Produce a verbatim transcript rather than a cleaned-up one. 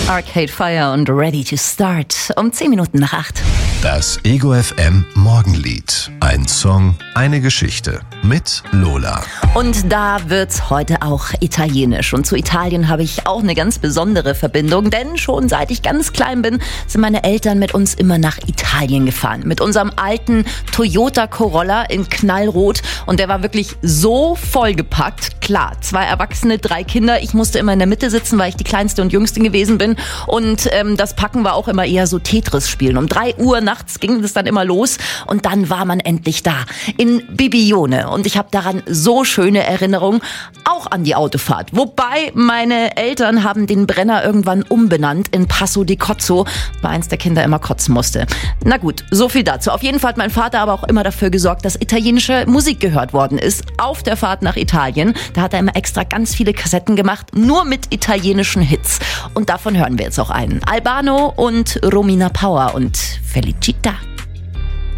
Arcade Fire und Ready to Start um zehn Minuten nach acht. Das Ego F M Morgenlied. Ein Song, eine Geschichte mit Lola. Und da wird's heute auch italienisch. Und zu Italien habe ich auch eine ganz besondere Verbindung, denn schon seit ich ganz klein bin, sind meine Eltern mit uns immer nach Italien gefahren. Mit unserem alten Toyota Corolla in Knallrot. Und der war wirklich so vollgepackt. Klar, zwei Erwachsene, drei Kinder. Ich musste immer in der Mitte sitzen, weil ich die kleinste und jüngste gewesen bin. Und ähm, das Packen war auch immer eher so Tetris spielen. Um drei Uhr nachts ging es dann immer los und dann war man endlich da in Bibione. Und ich habe daran so schöne Erinnerungen, auch an die Autofahrt. Wobei meine Eltern haben den Brenner irgendwann umbenannt in Passo di Cozzo, weil eins der Kinder immer kotzen musste. Na gut, so viel dazu. Auf jeden Fall hat mein Vater aber auch immer dafür gesorgt, dass italienische Musik gehört worden ist. Auf der Fahrt nach Italien, da hat er immer extra ganz viele Kassetten gemacht, nur mit italienischen Hits. Und davon hören wir jetzt auch einen. Albano und Romina Power und Felicita.